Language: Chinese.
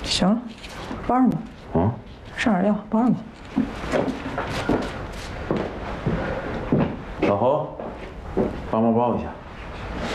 行了，帮上吧。 嗯， 上点药，帮上吧。 老侯，帮忙包一下。